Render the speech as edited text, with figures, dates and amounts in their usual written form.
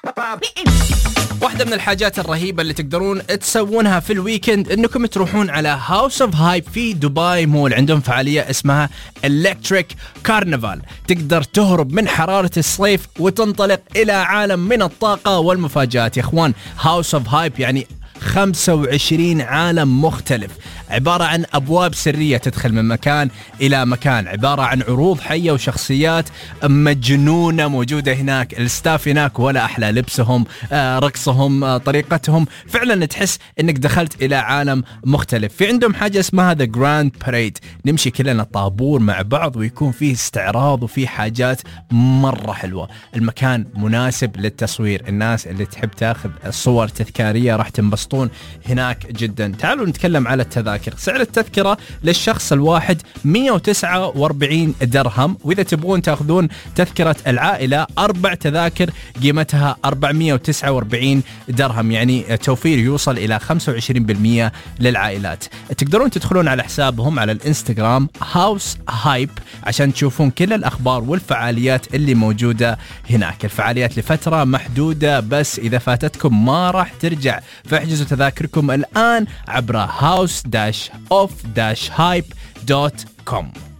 واحدة من الحاجات الرهيبة اللي تقدرون تسوونها في الويكند انكم تروحون على هاوس اوف هايب في دبي مول. عندهم فعالية اسمها إلكتريك كارنفال، تقدر تهرب من حرارة الصيف وتنطلق الى عالم من الطاقة والمفاجآت. يا اخوان، هاوس اوف هايب يعني 25 عالم مختلف، عبارة عن أبواب سرية تدخل من مكان إلى مكان، عبارة عن عروض حية وشخصيات مجنونة موجودة هناك. الستاف هناك ولا أحلى، لبسهم، رقصهم، طريقتهم، فعلا تحس أنك دخلت إلى عالم مختلف. في عندهم حاجة اسمها The Grand Parade، نمشي كلنا طابور مع بعض ويكون فيه استعراض وفيه حاجات مرة حلوة. المكان مناسب للتصوير، الناس اللي تحب تاخذ صور تذكارية راح تنبسطون هناك جدا. تعالوا نتكلم على التذاكر. سعر التذكرة للشخص الواحد 149 درهم، وإذا تبغون تأخذون تذكرة العائلة 4 تذاكر قيمتها 449 درهم، يعني توفير يوصل إلى 25% للعائلات. تقدرون تدخلون على حسابهم على الانستغرام هاوس هايب عشان تشوفون كل الأخبار والفعاليات اللي موجودة هناك. الفعاليات لفترة محدودة بس، إذا فاتتكم ما راح ترجع، فاحجزوا تذاكركم الآن عبر house-of-hype.com.